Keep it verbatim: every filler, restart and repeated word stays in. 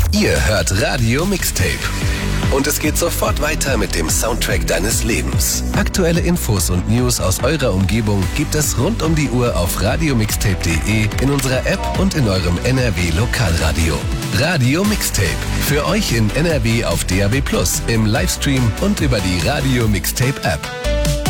Ihr hört Radio Mixtape. Und es geht sofort weiter mit dem Soundtrack deines Lebens. Aktuelle Infos und News aus eurer Umgebung gibt es rund um die Uhr auf radiomixtape punkt de, in unserer App und in eurem N R W-Lokalradio. Radio Mixtape. Für euch in N R W auf D A B plus, im Livestream und über die Radio Mixtape App.